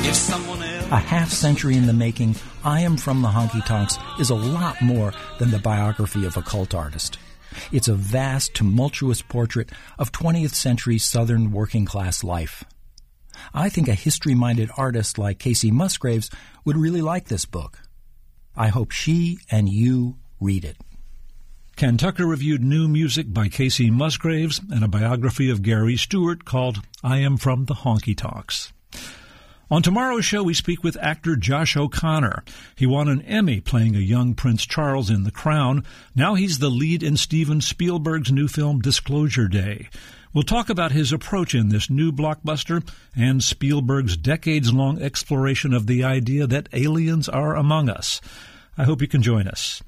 if someone else... A half-century in the making, I Am From the Honky Tonks is a lot more than the biography of a cult artist. It's a vast, tumultuous portrait of 20th century Southern working-class life. I think a history-minded artist like Kacey Musgraves would really like this book. I hope she and you read it. Ken Tucker reviewed new music by Kacey Musgraves and a biography of Gary Stewart called I Am From the Honky Tonks. On tomorrow's show, we speak with actor Josh O'Connor. He won an Emmy playing a young Prince Charles in The Crown. Now he's the lead in Steven Spielberg's new film Disclosure Day. We'll talk about his approach in this new blockbuster and Spielberg's decades-long exploration of the idea that aliens are among us. I hope you can join us.